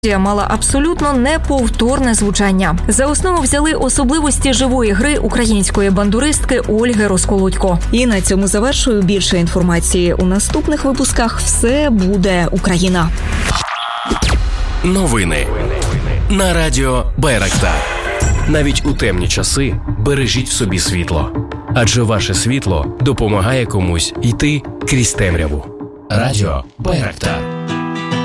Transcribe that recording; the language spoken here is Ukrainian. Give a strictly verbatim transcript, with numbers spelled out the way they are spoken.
мала абсолютно неповторне звучання. За основу взяли особливості живої гри української бандуристки Ольги Росколодько. І на цьому завершую. Більше інформації у наступних випусках. Все буде Україна. Новини на радіо Байрактар. Навіть у темні часи бережіть в собі світло. Адже ваше світло допомагає комусь йти крізь темряву. Радіо Байрактар.